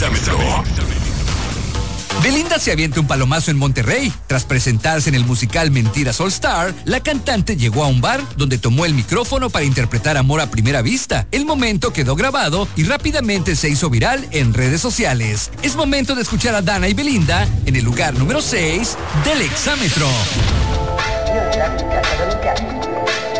Exámetro. Belinda se avienta un palomazo en Monterrey. Tras presentarse en el musical Mentiras All Star, la cantante llegó a un bar donde tomó el micrófono para interpretar Amor a Primera Vista. El momento quedó grabado y rápidamente se hizo viral en redes sociales. Es momento de escuchar a Dana y Belinda en el lugar número 6 del Exámetro.